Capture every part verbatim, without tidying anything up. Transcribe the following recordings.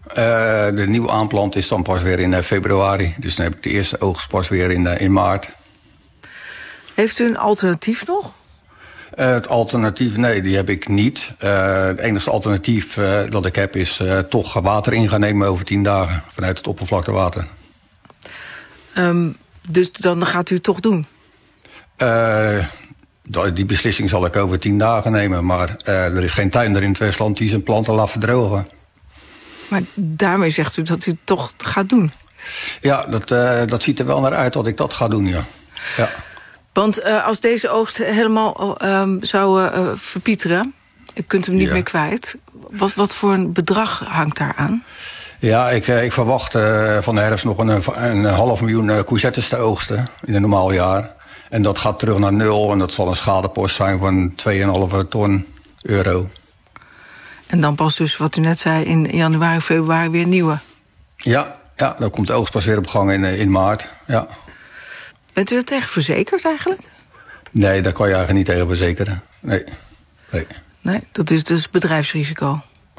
Uh, de nieuwe aanplant is dan pas weer in uh, februari. Dus dan heb ik de eerste oogst pas weer in, uh, in maart. Heeft u een alternatief nog? Uh, het alternatief, nee, die heb ik niet. Uh, het enige alternatief uh, dat ik heb is uh, toch water in gaan nemen over tien dagen. Vanuit het oppervlaktewater. Um, dus dan gaat u het toch doen? Uh, die beslissing zal ik over tien dagen nemen. Maar uh, er is geen tuinder in het Westland die zijn planten laat verdrogen. Maar daarmee zegt u dat u het toch gaat doen? Ja, dat, uh, dat ziet er wel naar uit dat ik dat ga doen, ja. ja. Want uh, als deze oogst helemaal uh, zou uh, verpieteren, u kunt hem niet ja. meer kwijt. Wat, wat voor een bedrag hangt daar aan? Ja, ik, ik verwacht uh, van de herfst nog een, een half miljoen uh, courgettes te oogsten in een normaal jaar. En dat gaat terug naar nul en dat zal een schadepost zijn van twee komma vijf ton euro. En dan pas dus, wat u net zei, in januari, februari weer nieuwe? Ja, ja, dan komt de oogst pas weer op gang in, in maart, ja. Bent u er tegen verzekerd eigenlijk? Nee, daar kan je eigenlijk niet tegen verzekeren. Nee. Nee, nee dat is dus bedrijfsrisico?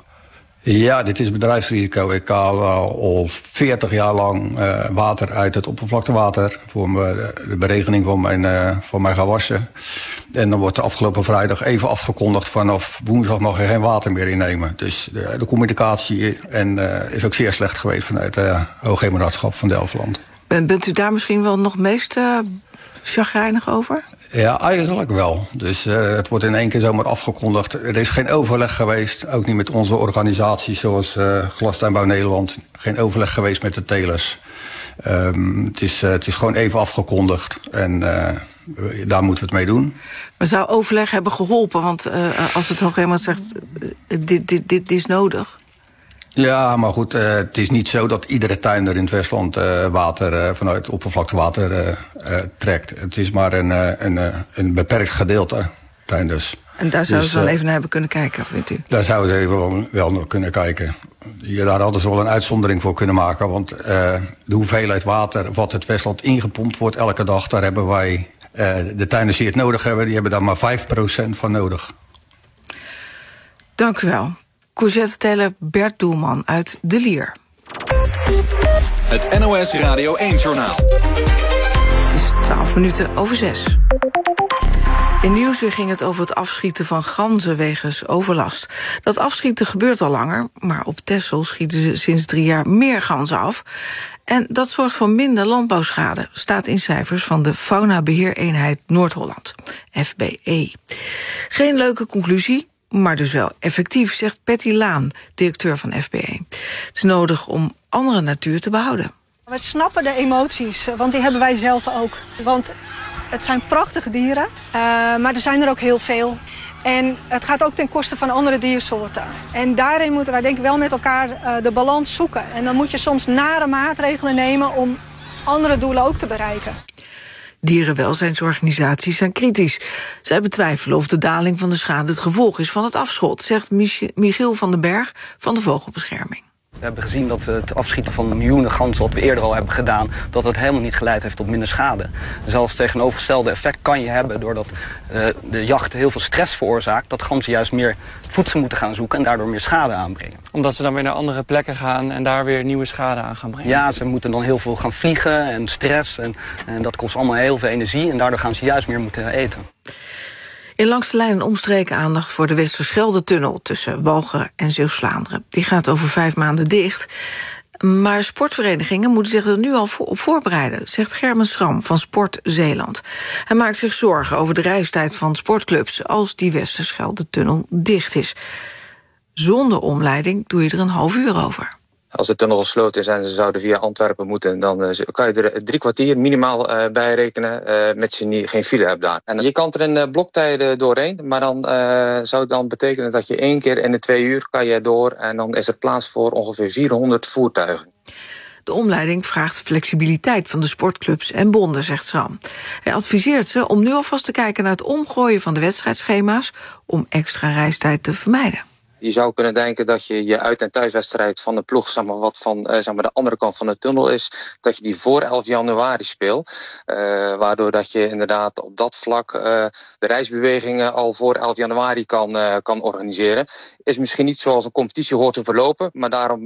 Ja, dit is bedrijfsrisico. Ik haal al veertig jaar lang uh, water uit het oppervlaktewater voor me, de beregening van mijn, uh, van mijn gewassen. En dan wordt de afgelopen vrijdag even afgekondigd vanaf woensdag mag je geen water meer innemen. Dus de, de communicatie en, uh, is ook zeer slecht geweest vanuit het uh, Hoogheemraadschap van Delfland. Ben, bent u daar misschien wel nog meest uh, chagrijnig over? Ja, eigenlijk wel. Dus uh, het wordt in één keer zomaar afgekondigd. Er is geen overleg geweest, ook niet met onze organisaties zoals uh, Glastuinbouw Nederland. Geen overleg geweest met de telers. Um, het, is, uh, het is gewoon even afgekondigd en uh, daar moeten we het mee doen. Maar zou overleg hebben geholpen? Want uh, als het Hoogheemraad zegt, uh, dit, dit, dit is nodig. Ja, maar goed, uh, het is niet zo dat iedere tuinder in het Westland uh, water uh, vanuit het oppervlaktewater uh, uh, trekt. Het is maar een, uh, een, uh, een beperkt gedeelte tuinders. En daar zouden dus, ze wel uh, even naar hebben kunnen kijken, vindt u? Daar zouden ze even wel, wel naar kunnen kijken. Ja, daar hadden ze wel een uitzondering voor kunnen maken. Want uh, de hoeveelheid water wat het Westland ingepompt wordt elke dag, daar hebben wij, uh, de tuinders die het nodig hebben, die hebben daar maar vijf procent van nodig. Dank u wel. Courgette-teler Bert Doelman uit De Lier. Het N O S Radio één-journaal. Het is twaalf minuten over zes. In Nieuwsuur ging het over het afschieten van ganzen wegens overlast. Dat afschieten gebeurt al langer, maar op Texel schieten ze sinds drie jaar meer ganzen af. En dat zorgt voor minder landbouwschade, staat in cijfers van de Faunabeheereenheid Noord-Holland, F B E. Geen leuke conclusie, maar dus wel effectief, zegt Patty Laan, directeur van F B E. Het is nodig om andere natuur te behouden. We snappen de emoties, want die hebben wij zelf ook. Want het zijn prachtige dieren, uh, maar er zijn er ook heel veel. En het gaat ook ten koste van andere diersoorten. En daarin moeten wij denk ik wel met elkaar uh, de balans zoeken. En dan moet je soms nare maatregelen nemen om andere doelen ook te bereiken. Dierenwelzijnsorganisaties zijn kritisch. Zij betwijfelen of de daling van de schade het gevolg is van het afschot, zegt Michiel van den Berg van de Vogelbescherming. We hebben gezien dat het afschieten van miljoenen ganzen, wat we eerder al hebben gedaan, dat het helemaal niet geleid heeft tot minder schade. Zelfs het tegenovergestelde effect kan je hebben doordat uh, de jacht heel veel stress veroorzaakt, dat ganzen juist meer voedsel moeten gaan zoeken en daardoor meer schade aanbrengen. Omdat ze dan weer naar andere plekken gaan en daar weer nieuwe schade aan gaan brengen? Ja, ze moeten dan heel veel gaan vliegen en stress en, en dat kost allemaal heel veel energie en daardoor gaan ze juist meer moeten eten. In Langs de Lijn een omstreken aandacht voor de Westerschelde-tunnel tussen Walcheren en Zeeuws-Vlaanderen. Die gaat over vijf maanden dicht. Maar sportverenigingen moeten zich er nu al op voorbereiden, zegt Gerben Schram van Sport Zeeland. Hij maakt zich zorgen over de reistijd van sportclubs als die Westerschelde-tunnel dicht is. Zonder omleiding doe je er een half uur over. Als de tunnel gesloten is en ze zouden via Antwerpen moeten, dan uh, kan je er drie kwartier minimaal uh, bij rekenen, uh, met je niet, geen file hebt daar. En je kan er in uh, bloktijden doorheen, maar dan uh, zou het dan betekenen dat je één keer in de twee uur kan je door en dan is er plaats voor ongeveer vierhonderd voertuigen. De omleiding vraagt flexibiliteit van de sportclubs en bonden, zegt Sam. Hij adviseert ze om nu alvast te kijken naar het omgooien van de wedstrijdschema's om extra reistijd te vermijden. Je zou kunnen denken dat je je uit- en thuiswedstrijd van de ploeg, zeg maar, wat van uh, zeg maar de andere kant van de tunnel is, dat je die voor elf januari speelt. Uh, waardoor dat je inderdaad op dat vlak uh, de reisbewegingen al voor elf januari kan, uh, kan organiseren. Is misschien niet zoals een competitie hoort te verlopen, maar daarom